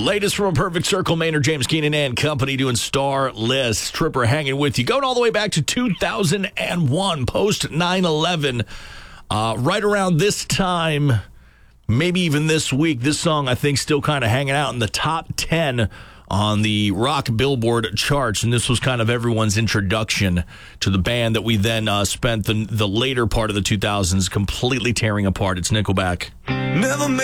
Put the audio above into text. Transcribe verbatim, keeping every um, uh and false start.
Latest from a Perfect Circle, Maynard James Keenan and company doing Star List. Tripper hanging with you. Going all the way back to two thousand one, post nine eleven. Uh, right around this time, maybe even this week, this song, I think, still kind of hanging out in the top ten on the rock Billboard charts. And this was kind of everyone's introduction to the band that we then uh, spent the, the later part of the two thousands completely tearing apart. It's Nickelback. Never